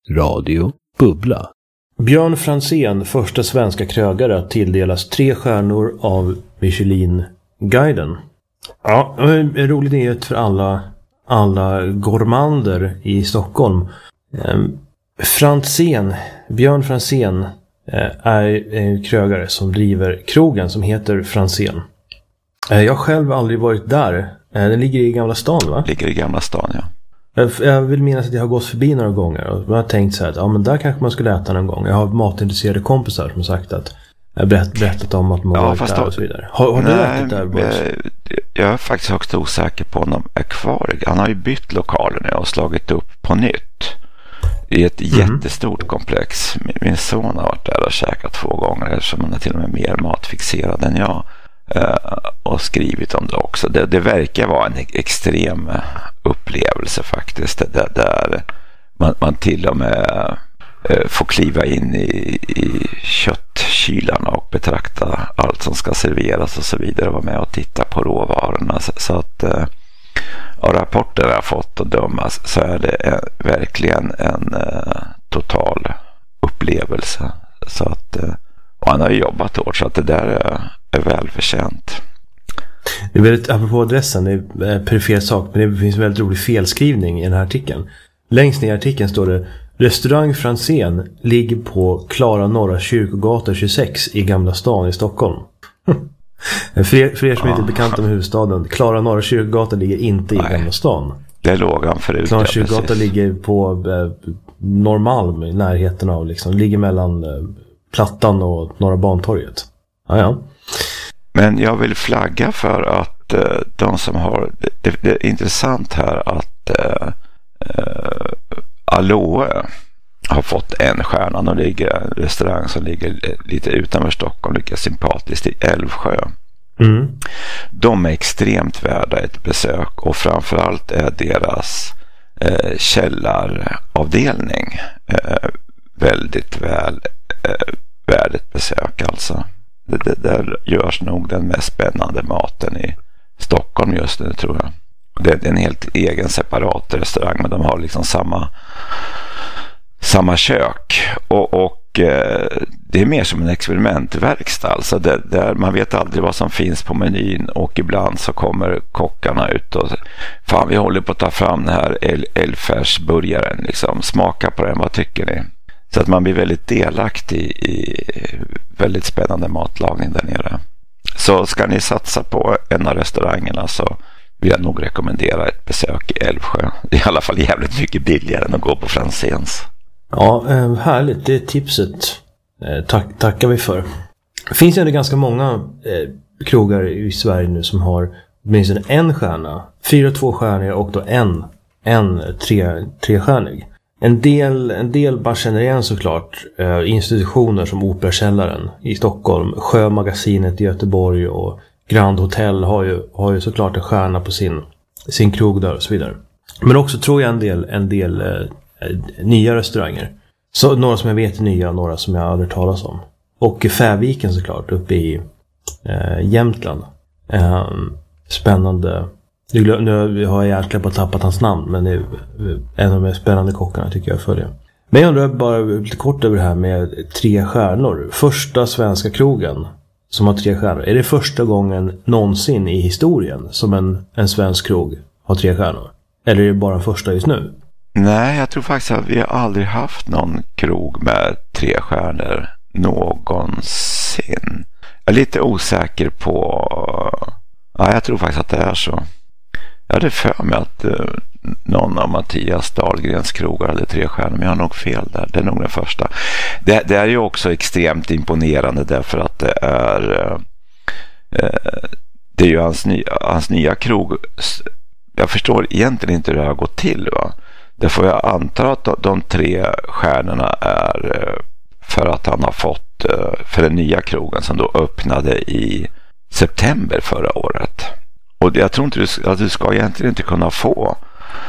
Radio Bubbla. Björn Franzén, första svenska krögare att tilldelas 3 stjärnor av Michelin-guiden. Ja, en rolig nyhet för alla gourmander i Stockholm. Björn Franzén är en krögare som driver krogen som heter Franzén. Jag har själv aldrig varit där. Den ligger i Gamla stan, va? Ligger i Gamla stan, ja. Jag vill minnas att jag har gått förbi några gånger och jag har tänkt så här att men där kanske man skulle äta någon gång. Jag har matintresserade kompisar som sagt att jag berättat om att man varit där och så vidare. Har du ätit där, Boris? Jag är faktiskt högst osäker på om de är kvar. Han har ju bytt lokaler nu och slagit upp på nytt i ett jättestort komplex. Min son har varit där och käkat 2 gånger eftersom han är till och med mer matfixerad än jag. Och skrivit om det också. Det verkar vara en extrem upplevelse faktiskt. Där man till och med får kliva in i köttkylarna och betrakta allt som ska serveras och så vidare och vara med och titta på råvarorna. Så att av rapporter jag har fått och dömas så är det verkligen en total upplevelse. Så att, och han har ju jobbat hårt så att det där är välförtjänt. Det är väldigt, apropå adressen, det är perifer sak, men det finns en väldigt rolig felskrivning i den här artikeln. Längst ner i artikeln står det: Restaurang Franzén ligger på Klara Norra Kyrkogata 26 i Gamla stan i Stockholm. för er som inte är bekanta med huvudstaden, Klara Norra Kyrkogata ligger inte i Gamla stan. Det låg han förut. Klara Kyrkogata ligger på Norrmalm i närheten av liksom, ligger mellan Plattan och Norra Bantorget. Ja. Men jag vill flagga för att de som har det är intressant här att Aloe har fått 1 stjärna. De ligger en restaurang som ligger lite utanför Stockholm, lika sympatiskt i Älvsjö. De är extremt värda ett besök och framförallt är deras källaravdelning väldigt väl värd ett besök alltså. Det där görs nog den mest spännande maten i Stockholm just nu, tror jag. Det är en helt egen separat restaurang, men de har liksom samma kök och det är mer som en experimentverkstad alltså, där man vet aldrig vad som finns på menyn och ibland så kommer kockarna ut och fan, vi håller på att ta fram den här älgfärsburgaren liksom, smaka på den, vad tycker ni? Så att man blir väldigt delaktig i väldigt spännande matlagning där nere. Så ska ni satsa på en av restaurangerna så vill jag nog rekommendera ett besök i Älvsjö. Det är i alla fall jävligt mycket billigare än att gå på Franzéns. Ja, härligt. Det är tipset. Tackar vi för. Det finns ju ganska många krogar i Sverige nu som har åtminstone 1 stjärna. 4 2-stjärnor och då en 3-stjärnig. En del bara känner igen såklart institutioner som Operakällaren i Stockholm, Sjömagasinet i Göteborg och Grand Hotel har ju såklart en stjärna på sin krog där och så vidare. Men också tror jag en del nya restauranger. Så några som jag vet är nya, några som jag aldrig talas om. Och Fäviken såklart uppe i Jämtland. Spännande. Nu har jag jäkla på tappat hans namn, men det är en av de mest spännande kockarna tycker jag följer. Men jag undrar bara lite kort över det här med 3 stjärnor. Första svenska krogen som har 3 stjärnor. Är det första gången någonsin i historien som en svensk krog har 3 stjärnor? Eller är det bara den första just nu? Nej, jag tror faktiskt att vi har aldrig haft någon krog med 3 stjärnor någonsin. Jag är lite osäker på... Ja, jag tror faktiskt att det är så. Jag hade för mig att någon av Mattias Dahlgrens krogar hade 3 stjärnor, men jag har nog fel där. Det är nog den första. Det är ju också extremt imponerande därför att det är ju hans nya krog. Jag förstår egentligen inte hur det har gått till, va? Därför jag antar att de 3 stjärnorna är för att han har fått för den nya krogen som då öppnade i september förra året. Och jag tror inte att du ska egentligen inte kunna få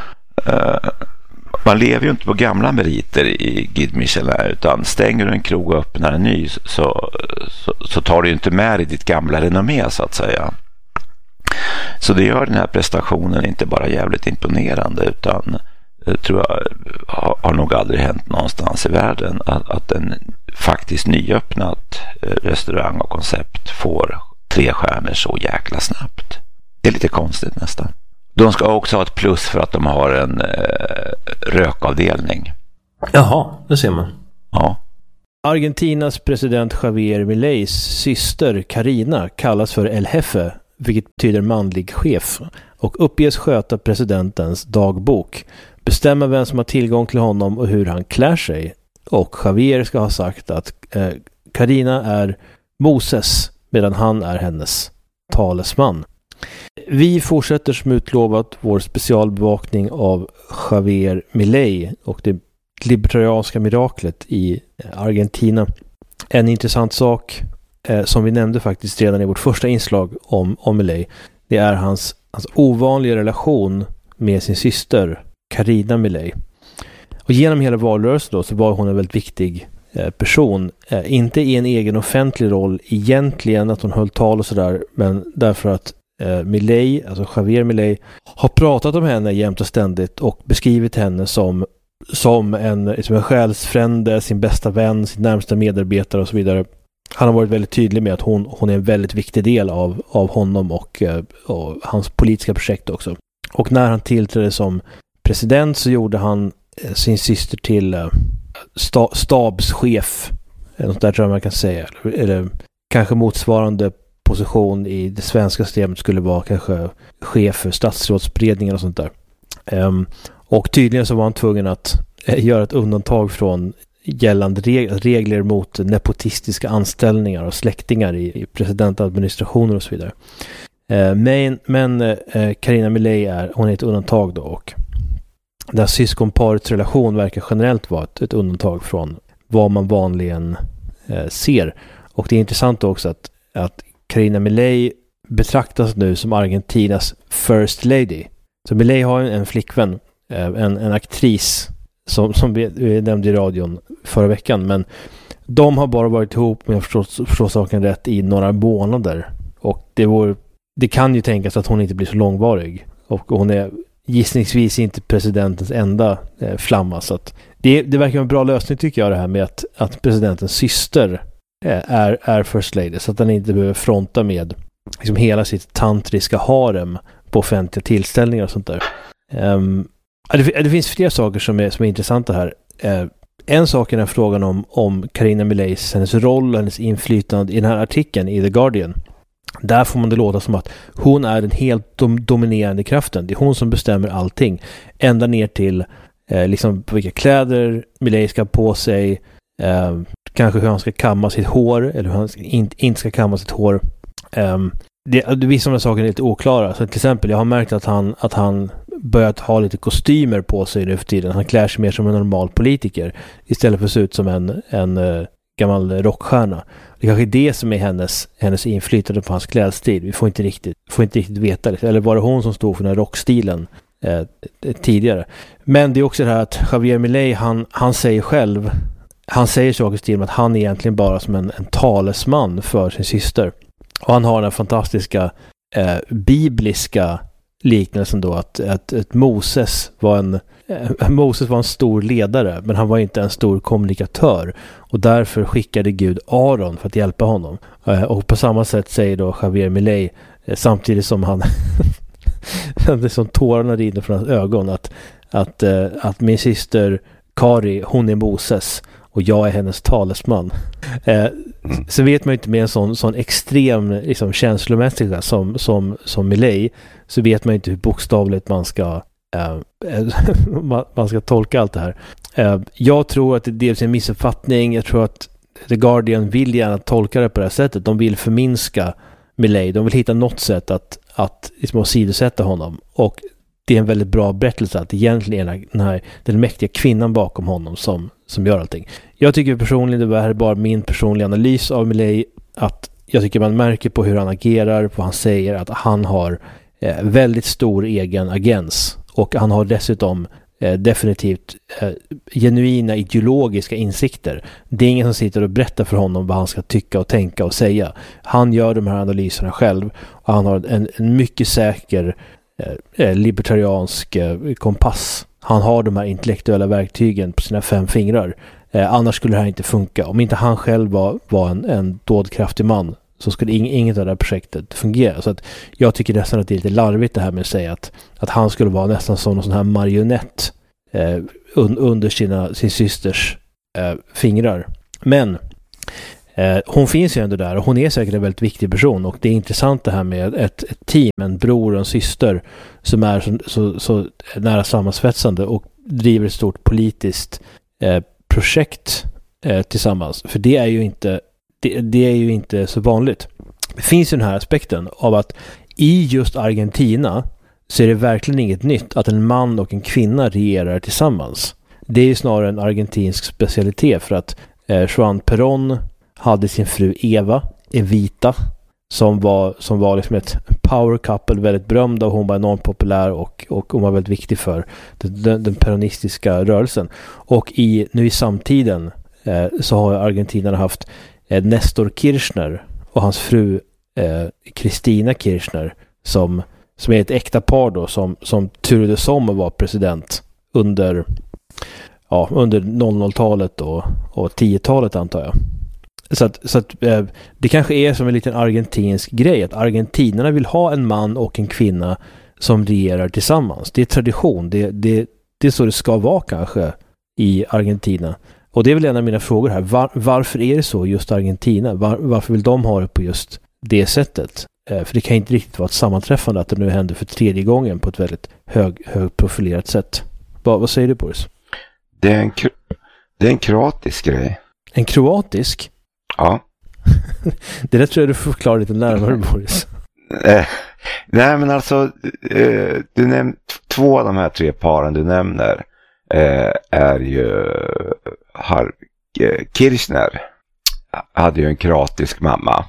man lever ju inte på gamla meriter i Guide Michelin, utan stänger du en krog och öppnar en ny så tar du ju inte med i ditt gamla renommé så att säga. Så det gör den här prestationen inte bara jävligt imponerande, utan tror jag har nog aldrig hänt någonstans i världen att en faktiskt nyöppnat restaurang och koncept får 3 stjärnor så jäkla snabbt. Det är lite konstigt nästan. De ska också ha ett plus för att de har en rökavdelning. Jaha, det ser man. Ja. Argentinas president Javier Mileis syster Karina kallas för El Jefe, vilket betyder manlig chef, och uppges sköta presidentens dagbok, bestämma vem som har tillgång till honom och hur han klär sig. Och Javier ska ha sagt att Karina är Moses medan han är hennes talesman. Vi fortsätter som utlovat vår specialbevakning av Javier Milei och det libertarianska miraklet i Argentina. En intressant sak som vi nämnde faktiskt redan i vårt första inslag om Milei, det är hans ovanliga relation med sin syster Karina Milei. Och genom hela valrörelsen då så var hon en väldigt viktig person. Inte i en egen offentlig roll egentligen att hon höll tal och sådär, men därför att Milei, alltså Javier Milei, har pratat om henne jämt och ständigt och beskrivit henne som en själsfrände, sin bästa vän, sin närmsta medarbetare och så vidare. Han har varit väldigt tydlig med att hon är en väldigt viktig del av honom och hans politiska projekt också. Och när han tillträdde som president så gjorde han sin syster till stabschef, något där tror jag man kan säga, eller kanske motsvarande position i det svenska systemet skulle vara kanske chef för statsrådsberedningen och sånt där. Och tydligen så var han tvungen att göra ett undantag från gällande regler mot nepotistiska anställningar och släktingar i presidentadministrationer och så vidare. Men Karina Milei hon är ett undantag då, och det här syskonparets relation verkar generellt vara ett undantag från vad man vanligen ser. Och det är intressant också att Karina Milei betraktas nu som Argentinas first lady. Så Milei har en flickvän, en aktris som vi nämnde i radion förra veckan, men de har bara varit ihop, med jag förstår saken rätt, i några månader. Och det kan ju tänkas att hon inte blir så långvarig. Och hon är gissningsvis inte presidentens enda flamma. Så att det verkar vara en bra lösning tycker jag, det här med att presidentens syster är first lady, så att han inte behöver fronta med liksom hela sitt tantriska harem på offentliga tillställningar och sånt där. Det finns flera saker som är intressanta här. En sak är den frågan om Karina Mileis, hennes roll och hennes inflytande i den här artikeln i The Guardian. Där får man det låta som att hon är den helt dominerande kraften. Det är hon som bestämmer allting. Ända ner till liksom vilka kläder Milei ska på sig, kanske hur han ska kamma sitt hår eller hur han inte ska kamma sitt hår. Vissa av de sakerna är lite oklara. Så till exempel, jag har märkt att han börjat ha lite kostymer på sig nu för tiden. Han klär sig mer som en normal politiker istället för att se ut som en gammal rockstjärna. Det kanske är det som är hennes inflytande på hans klädstil. Vi får inte riktigt veta det. Eller var det hon som stod för den här rockstilen tidigare? Men det är också det här att Javier Milei, han säger själv, han säger saker i stil med att han är egentligen bara som en talesman för sin syster. Och han har den fantastiska bibliska liknelsen då att Moses var en stor ledare, men han var inte en stor kommunikatör, och därför skickade Gud Aron för att hjälpa honom. Och på samma sätt säger då Javier Milei, samtidigt som han det som tårarna rinner från hans ögon, att min syster Kari, hon är Moses och jag är hennes talesman. Så vet man ju inte med en sån extrem liksom, känslomässiga som Milei, så vet man inte hur bokstavligt man ska tolka allt det här. Jag tror att det är dels en missuppfattning. Jag tror att The Guardian vill gärna tolka det på det här sättet. De vill förminska Milei. De vill hitta något sätt att liksom, sidosätta honom. Och det är en väldigt bra berättelse att egentligen är den mäktiga kvinnan bakom honom som gör allting. Jag tycker personligen, det här är bara min personliga analys av Milei, att jag tycker man märker på hur han agerar, på vad han säger, att han har väldigt stor egen agens, och han har dessutom definitivt genuina ideologiska insikter. Det är ingen som sitter och berättar för honom vad han ska tycka och tänka och säga. Han gör de här analyserna själv, och han har en mycket säker libertariansk kompass han har de här intellektuella verktygen på sina 5 fingrar. Annars skulle det här inte funka. Om inte han själv var en dådkraftig man så skulle inget av det här projektet fungera. Så att jag tycker nästan att det är lite larvigt det här med att säga att han skulle vara nästan som någon sån här marionett under sin systers fingrar. Men hon finns ju ändå där och hon är säkert en väldigt viktig person, och det är intressant det här med ett team, en bror och en syster som är så nära sammansvetsande och driver ett stort politiskt projekt tillsammans. För det är ju inte så vanligt. Det finns ju den här aspekten av att i just Argentina så är det verkligen inget nytt att en man och en kvinna regerar tillsammans. Det är ju snarare en argentinsk specialitet, för att Juan Perón hade sin fru Evita, som var liksom ett power couple, väldigt berömd, och hon var enormt populär och hon var väldigt viktig för den peronistiska rörelsen. Och nu i samtiden så har Argentina haft Néstor Kirchner och hans fru Cristina Kirchner som är ett äkta par då, som turades om att vara president under 00-talet och 10-talet, antar jag. Så att det kanske är som en liten argentinsk grej att argentinarna vill ha en man och en kvinna som regerar tillsammans. Det är tradition. Det är så det ska vara kanske i Argentina. Och det är väl en av mina frågor här. Varför är det så just Argentina? Varför vill de ha det på just det sättet? För det kan inte riktigt vara ett sammanträffande att det nu händer för 3:e gången på ett väldigt högprofilerat sätt. Vad säger du, Boris? Det är en kroatisk grej. En kroatisk? Ja. Det där tror jag du får förklara lite närmare, Boris. Nej, men alltså du nämner 2 av de här 3 paren du nämner är ju Kirchner hade ju en kroatisk mamma.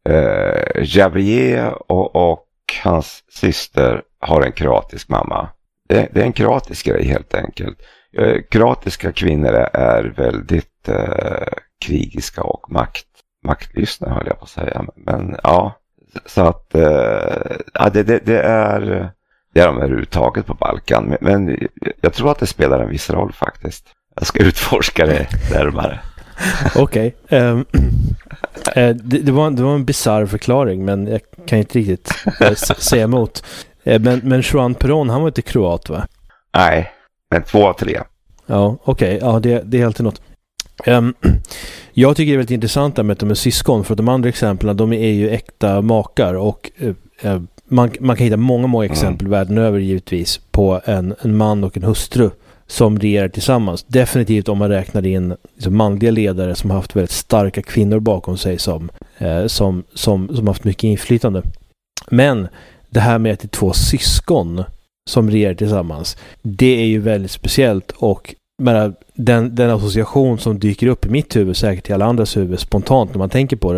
Javier och hans syster har en kroatisk mamma. Det är en kroatisk grej helt enkelt. Kroatiska kvinnor är väldigt krigiska och maktlystna, höll jag på att säga. Men ja, så att det är de överhuvudtaget på Balkan. Men jag tror att det spelar en viss roll faktiskt. Jag ska utforska det närmare. Okej. Det var en bizarr förklaring, men jag kan inte riktigt säga emot. Men Juan Perón, han var inte kroat, va? Nej, men 2 av 3. Ja, okej. Ja, det är alltid något. Jag tycker det är väldigt intressant med att de är syskon, för att de andra exemplen, de är ju äkta makar, och man kan hitta många exempel världen över givetvis på en man och en hustru som regerar tillsammans. Definitivt om man räknar in liksom manliga ledare som har haft väldigt starka kvinnor bakom sig som haft mycket inflytande. Men det här med att det är 2 syskon som regerar tillsammans, det är ju väldigt speciellt, och den association som dyker upp i mitt huvud, säkert i alla andras huvud spontant när man tänker på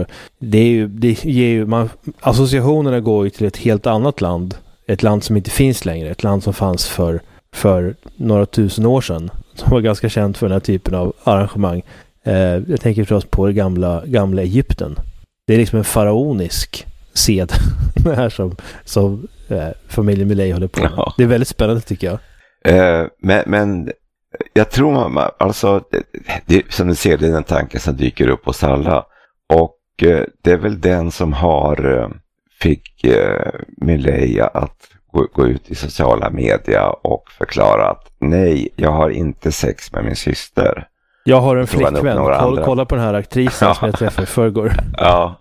associationerna går ju till ett helt annat land, ett land som inte finns längre, ett land som fanns för några tusen år sedan, som var ganska känt för den här typen av arrangemang. Jag tänker förstås på det gamla Egypten. Det är liksom en faraonisk sed det här som familjen Milei håller på med. Ja. Det är väldigt spännande, tycker jag. Men jag tror alltså det, som du ser, det är den tanken som dyker upp hos alla, och det är väl den som fick Milei att gå ut i sociala media och förklara att nej, jag har inte sex med min syster. Jag har en flickvän. Kolla på den här aktrisen som jag träffade i förrgår. Ja.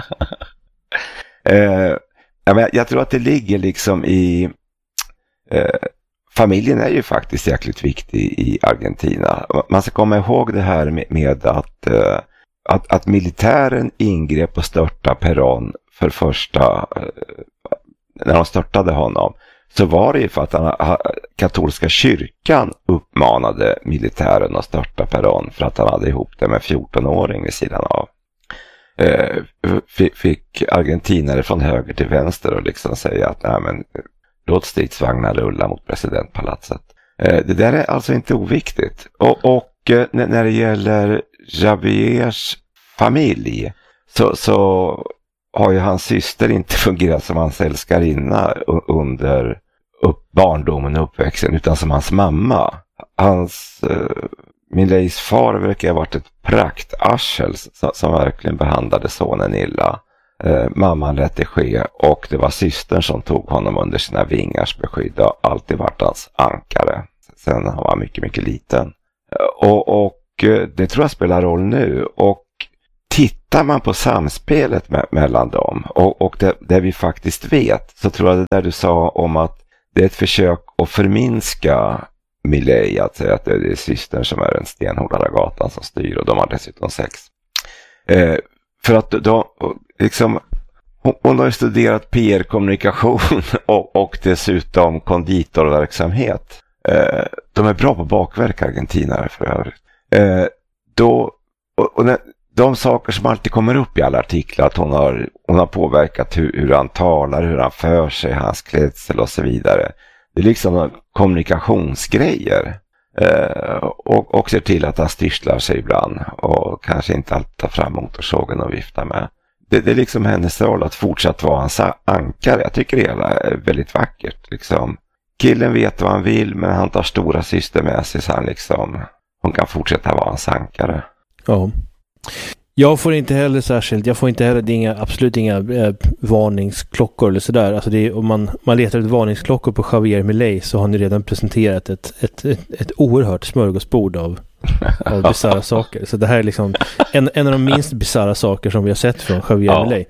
Jag tror att det ligger liksom i familjen är ju faktiskt jäkligt viktig i Argentina. Man ska komma ihåg det här med att militären ingrep och störtade Perón för första, när de störtade honom, så var det ju för att katolska kyrkan uppmanade militären att störta Perón för att han hade ihop det med 14-åring vid sidan av. Fick argentinare från höger till vänster och liksom säga att nej, men låt stridsvagnar rulla mot presidentpalatset. Det där är alltså inte oviktigt. Och när det gäller Javiers familj så har ju hans syster inte fungerat som hans älskarinna barndomen och uppväxten, utan som hans mamma. Mileis far verkar ha varit ett praktarsel som verkligen behandlade sonen illa. Mamman lät det ske, och det var systern som tog honom under sina vingars beskydd och alltid varit hans ankare. Sen han var mycket, mycket liten. Och det tror jag spelar roll nu. Och tittar man på samspelet mellan dem och det vi faktiskt vet, så tror jag det där du sa om att det är ett försök att förminska Milei, att säga att det är systern som är den stenhårdare gatan som styr, och de har dessutom sex. För att liksom, hon har studerat PR-kommunikation och dessutom konditorverksamhet. De är bra på bakverk, argentinare för övrigt. De saker som alltid kommer upp i alla artiklar, att hon har påverkat hur han talar, hur han för sig, hans klädsel och så vidare. Det är liksom kommunikationsgrejer. Och ser till att han styrslar sig ibland och kanske inte alltid tar fram motorsågen och viftar med. Det är liksom hennes roll att fortsätta vara hans ankare. Jag tycker det är väldigt vackert. Liksom. Killen vet vad han vill, men han tar stora syster med sig, så hon kan fortsätta vara hans ankare. Ja. Jag får inte heller absolut inga varningsklockor eller sådär. Alltså om man letar efter varningsklockor på Javier Milei, så har ni redan presenterat ett oerhört smörgåsbord av bisarra saker. Så det här är liksom en av de minst bisarra saker som vi har sett från Javier Milei.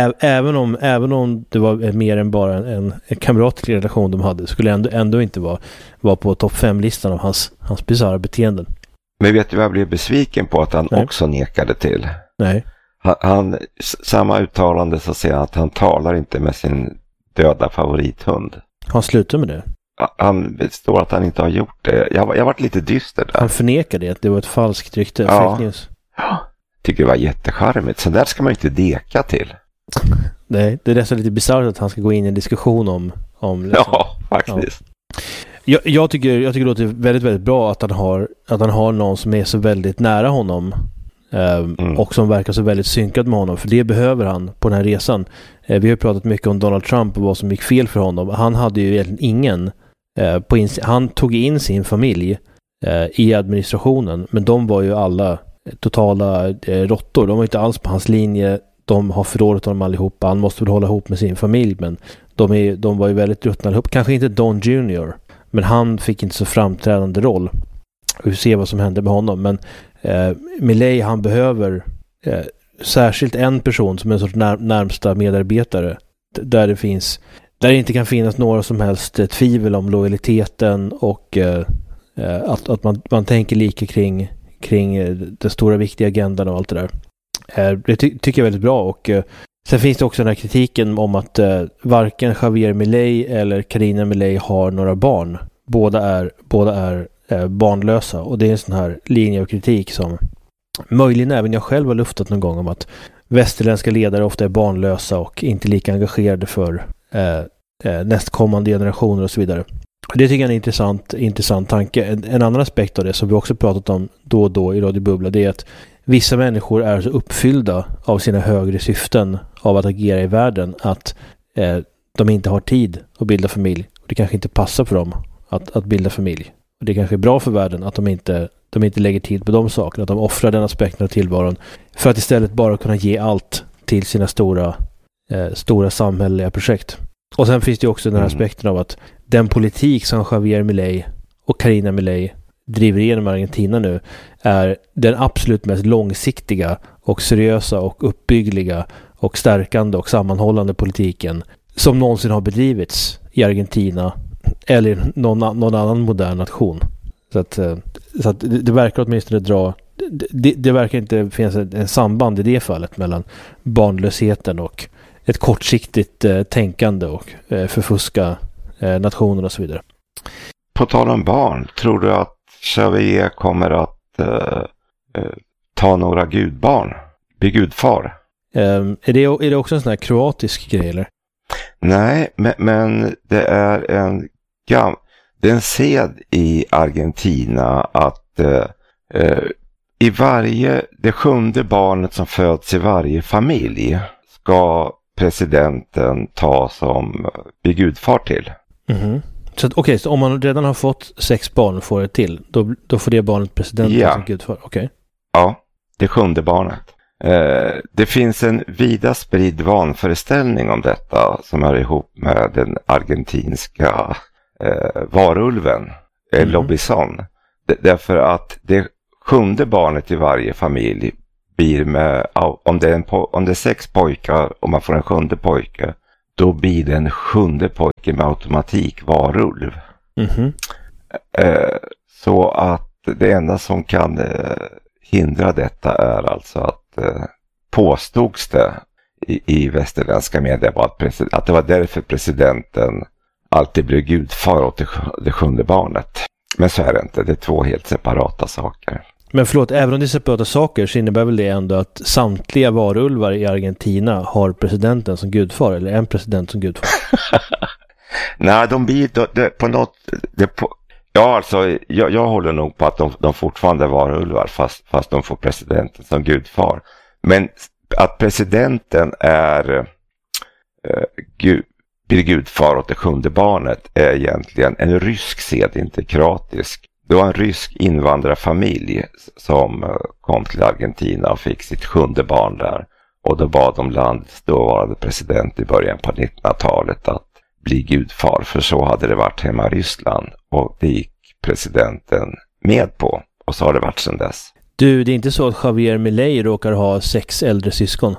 Även om det var mer än bara en kamratlig relation de hade, skulle ändå inte vara på topp 5-listan av hans bisarra beteenden. Men vet du vad jag blev besviken på att han också nekade till? Nej. Han samma uttalande, så säger han att han talar inte med sin döda favorithund. Han slutar med det? Han står att han inte har gjort det. Jag har varit lite dyster där. Han förnekar det, att det var ett falskt rykte, fake news. Ja, tycker det var jättecharmigt. Så där ska man inte deka till. Nej, det är nästan lite bisarrt att han ska gå in i en diskussion om liksom. Ja, faktiskt. Ja. Jag tycker det låter väldigt, väldigt bra att han har någon som är så väldigt nära honom och som verkar så väldigt synkad med honom, för det behöver han på den här resan. Vi har ju pratat mycket om Donald Trump och vad som gick fel för honom. Han hade ju egentligen ingen han tog in sin familj i administrationen, men de var ju alla totala råttor. De var inte alls på hans linje. De har förrådat honom allihopa. Han måste väl hålla ihop med sin familj, men de var ju väldigt ruttna ihop. Kanske inte Don Jr., men han fick inte så framträdande roll. Vi får se vad som hände med honom. Men Milei, han behöver särskilt en person som är en sorts närmsta medarbetare. Där det inte kan finnas några som helst tvivel om lojaliteten och att man tänker lika kring den stora viktiga agendan och allt det där. Det tycker jag är väldigt bra. Och sen finns det också den här kritiken om att varken Javier Milei eller Karina Milei har några barn. Båda är barnlösa, och det är en sån här linje av kritik som möjligen även jag själv har luftat någon gång, om att västerländska ledare ofta är barnlösa och inte lika engagerade för nästkommande generationer och så vidare. Det tycker jag är en intressant tanke. En annan aspekt av det som vi också pratat om då och då i Radio Bubbla, det är att vissa människor är så uppfyllda av sina högre syften av att agera i världen att de inte har tid att bilda familj. Och det kanske inte passar för dem att bilda familj. Och det kanske är bra för världen att de inte lägger tid på de sakerna, att de offrar den aspekten av tillvaron för att istället bara kunna ge allt till sina stora samhälleliga projekt. Och sen finns det också den här aspekten av att den politik som Javier Milei och Karina Milei driver igenom Argentina nu är den absolut mest långsiktiga och seriösa och uppbyggliga och stärkande och sammanhållande politiken som någonsin har bedrivits i Argentina eller någon annan modern nation. Så att det verkar åtminstone det verkar inte finnas en samband i det fallet mellan barnlösheten och ett kortsiktigt tänkande och förfuska nationer och så vidare. På tal om barn, tror du att Javier kommer att ta några gudbarn? Bli gudfar? Är det också en sån här kroatisk grej, eller? Nej, men det är en sed i Argentina att det 7:e barnet som föds i varje familj ska presidenten ta som bli gudfar till. Mm-hmm. Så okej, så om man redan har fått 6 barn och får det till, då får det barnet presidenten som gudfar? Okej. Ja, det 7:e barnet. Det finns en vida spridd vanföreställning om detta som hör ihop med den argentinska varulven, Lobison. Därför att det 7:e barnet i varje familj blir med, om det är 6 pojkar och man får en 7:e pojke, då blir det en 7:e pojke med automatik varulv. Mm-hmm. Så att det enda som kan hindra detta är alltså att påstods det i västerländska media att det var därför presidenten alltid blev gudfar åt det 7:e barnet. Men så är det inte, det är 2 helt separata saker. Men förlåt, även om det är separata saker så innebär väl det ändå att samtliga varulvar i Argentina har presidenten som gudfar, eller en president som gudfar? Nej, de blir på något... Jag håller nog på att de fortfarande är varulvar fast de får presidenten som gudfar. Men att presidenten blir gudfar åt det 7:e barnet är egentligen en rysk sed, inte kroatisk. Det var en rysk invandrarfamilj som kom till Argentina och fick sitt 7:e barn där. Och då bad de landets dåvarande president i början på 1900-talet att bli gudfar. För så hade det varit hemma i Ryssland. Och det gick presidenten med på. Och så har det varit sedan dess. Du, det är inte så att Javier Milei råkar ha 6 äldre syskon?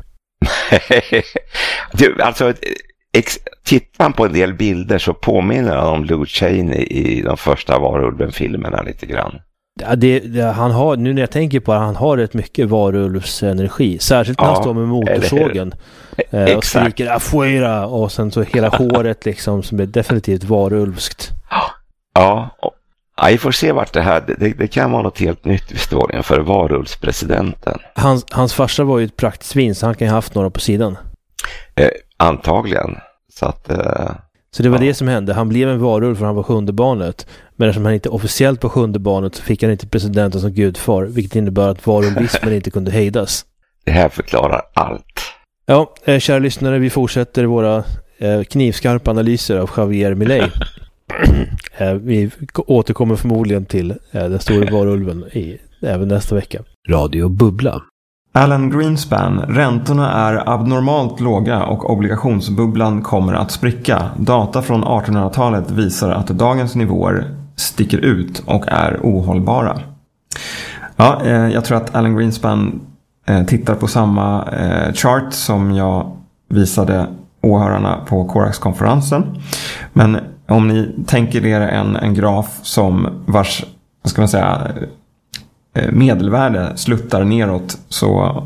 Alltså... Tittar han på en del bilder så påminner han om Lou Chaney i de första varulven-filmerna lite grann. Ja, han har, nu när jag tänker på det, han har rätt mycket varulvsenergi. Särskilt när han står med motorsågen och skriker afuera och sen så hela håret liksom som är definitivt varulvskt. Ja, vi får se vart det här, det kan vara något helt nytt i historien för varulvspresidenten. Hans farsa var ju ett praktsvin så han kan ju ha haft några på sidan. Antagligen. Så det var det som hände. Han blev en varulv för han var 7:e barnet. Men eftersom han inte officiellt var 7:e barnet så fick han inte presidenten som gudfar. Vilket innebär att varulvismen inte kunde hejdas. Det här förklarar allt. Ja, kära lyssnare, vi fortsätter våra knivskarpa analyser av Javier Milei. Vi återkommer förmodligen till den stora varulven även nästa vecka. Radio Bubbla. Alan Greenspan, räntorna är abnormalt låga och obligationsbubblan kommer att spricka. Data från 1800-talet visar att dagens nivåer sticker ut och är ohållbara. Ja, jag tror att Alan Greenspan tittar på samma chart som jag visade åhörarna på Corax-konferensen. Men om ni tänker er en graf som vars, vad ska man säga, medelvärde sluttar neråt så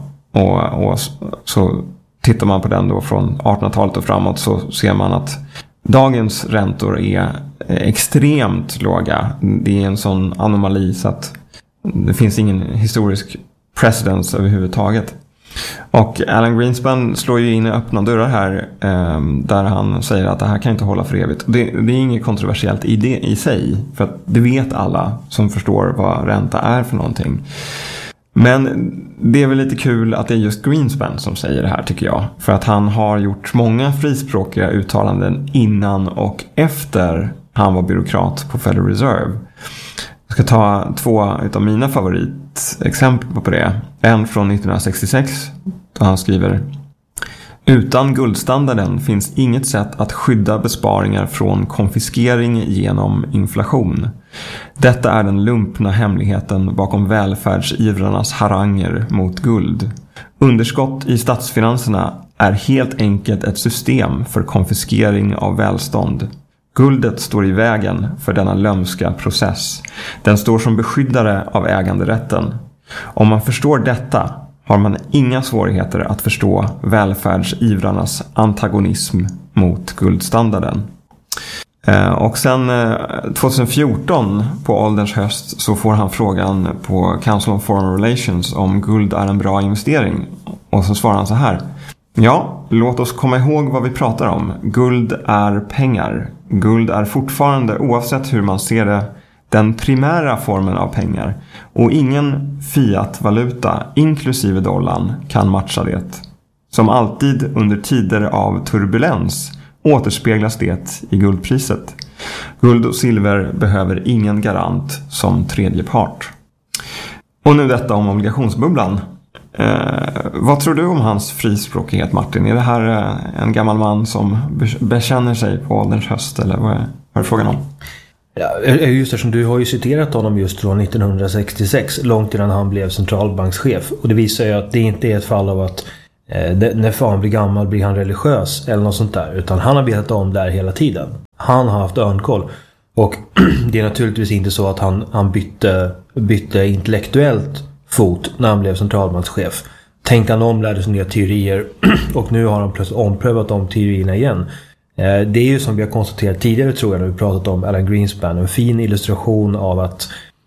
tittar man på den då från 1800-talet och framåt så ser man att dagens räntor är extremt låga. Det är en sån anomali så att det finns ingen historisk precedens överhuvudtaget. Och Alan Greenspan slår ju in i öppna dörrar här där han säger att det här kan inte hålla för evigt. Det är inget kontroversiellt i det i sig, för att det vet alla som förstår vad ränta är för någonting. Men det är väl lite kul att det är just Greenspan som säger det här, tycker jag. För att han har gjort många frispråkiga uttalanden innan och efter han var byråkrat på Federal Reserve. Jag ska ta 2 utav mina favoritexempel på det. En från 1966 då han skriver: utan guldstandarden finns inget sätt att skydda besparingar från konfiskering genom inflation. Detta är den lumpna hemligheten bakom välfärdsivrarnas haranger mot guld. Underskott i statsfinanserna är helt enkelt ett system för konfiskering av välstånd. Guldet står i vägen för denna lömska process. Den står som beskyddare av äganderätten. Om man förstår detta har man inga svårigheter att förstå välfärdsivrarnas antagonism mot guldstandarden. Och sen 2014 på ålderns höst så får han frågan på Council on Foreign Relations om guld är en bra investering. Och så svarar han så här: ja, låt oss komma ihåg vad vi pratar om. Guld är pengar. Guld är fortfarande, oavsett hur man ser det, den primära formen av pengar. Och ingen fiat-valuta, inklusive dollarn, kan matcha det. Som alltid under tider av turbulens återspeglas det i guldpriset. Guld och silver behöver ingen garant som tredje part. Och nu detta om obligationsbubblan. Vad tror du om hans frispråkighet, Martin? Är det här en gammal man som bekänner sig på ålderns höst, eller vad är frågan om? Ja, just det, som du har ju citerat honom just från 1966, långt innan han blev centralbankschef. Och det visar ju att det inte är ett fall av att när fan blir gammal blir han religiös eller något sånt där. Utan han har vetat om där hela tiden. Han har haft örnkoll. Och det är naturligtvis inte så att han bytte intellektuellt fot när han blev centralbankschef. Tänkte han om, lärde sig nya teorier och nu har han plötsligt omprövat de teorierna igen. Det är ju som vi har konstaterat tidigare, tror jag, när vi pratat om Alan Greenspan, en fin illustration av att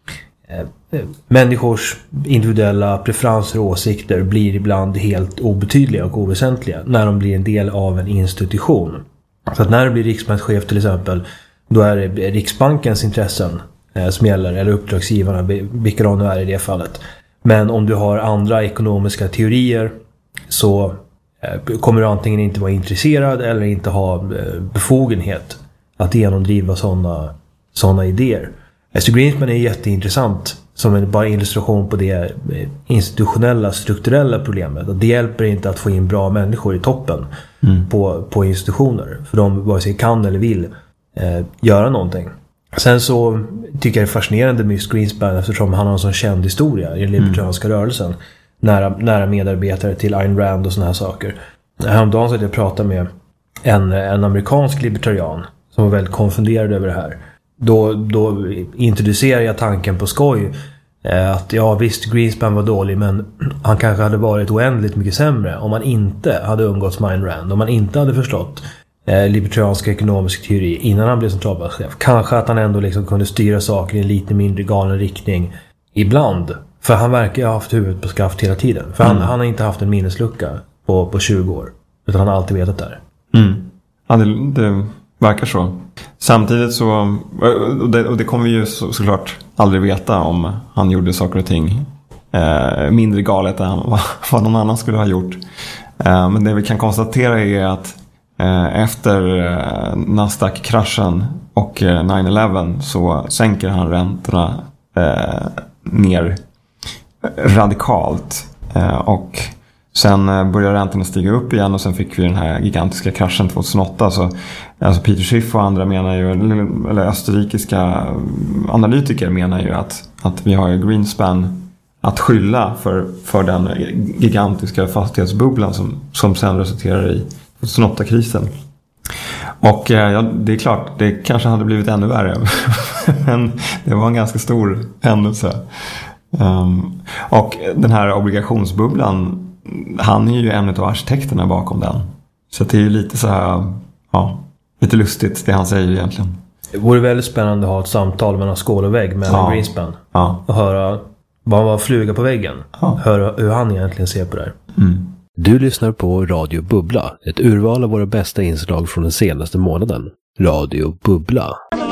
människors individuella preferenser och åsikter blir ibland helt obetydliga och oväsentliga när de blir en del av en institution. Så att när det blir riksbankschef till exempel, då är det Riksbankens intressen som gäller, eller uppdragsgivarna, vilka de nu är i det fallet. Men om du har andra ekonomiska teorier så kommer du antingen inte vara intresserad eller inte ha befogenhet att genomdriva sådana idéer. Så Greenspan är jätteintressant som en bara illustration på det institutionella, strukturella problemet. Att det hjälper inte att få in bra människor i toppen på institutioner. För de vare sig kan eller vill göra någonting. Sen så tycker jag det är fascinerande med Greenspan eftersom han har en sån känd historia i den libertarianska rörelsen. Nära medarbetare till Ayn Rand och såna här saker. Häromdagen så att jag pratade med en amerikansk libertarian som var väldigt konfunderad över det här. Då introducerar jag tanken på skoj att ja visst, Greenspan var dålig, men han kanske hade varit oändligt mycket sämre om man inte hade umgåtts med Ayn Rand, om man inte hade förstått libertarianska ekonomisk teori innan han blev centralbankschef. Kanske att han ändå liksom kunde styra saker i en lite mindre galen riktning ibland. För han verkar ju ha haft huvudet på skaft hela tiden. För han har inte haft en minneslucka på 20 år. Utan han har alltid vetat där. Ja, det verkar så. Samtidigt så, och det kommer vi ju såklart aldrig veta om han gjorde saker och ting mindre galet än vad någon annan skulle ha gjort. Men det vi kan konstatera är att efter Nasdaq-kraschen och 9/11 så sänker han räntorna ner radikalt. Och sen börjar räntorna stiga upp igen och sen fick vi den här gigantiska kraschen 2008. Så alltså Peter Schiff och andra menar ju, eller österrikiska analytiker menar ju att vi har ju Greenspan att skylla för den gigantiska fastighetsbubblan som sen resulterar i 2008-krisen. Och det är klart, det kanske hade blivit ännu värre. Men det var en ganska stor händelse. Och den här obligationsbubblan, han är ju en av arkitekterna bakom den. Så det är ju lite så här, ja, lite lustigt det han säger egentligen. Det vore väldigt spännande att ha ett samtal mellan skål och vägg med Greenspan. Ja. Och höra vad han var fluga på väggen. Ja. Höra hur han egentligen ser på det här. Du lyssnar på Radio Bubbla, ett urval av våra bästa inslag från den senaste månaden. Radio Bubbla.